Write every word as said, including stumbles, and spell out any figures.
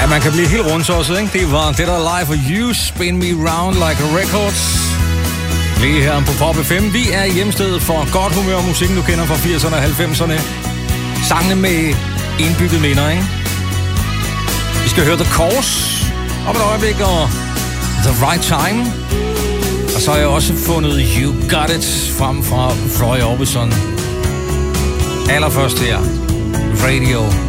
man kan blive helt rundsåsset, ikke? Det var det, der er live for You, Spin Me Round Like a Records. Lige her på Pop F M. Vi er i hjemstedet for godt humør og musikken, du kender fra firserne og halvfemserne. Sangene med indbygget minder, ikke? Vi skal høre The Course op et øjeblik, og The Right Time. Og så har jeg også fundet You Got It frem fra Roy Orbison. Allerførst her, Radio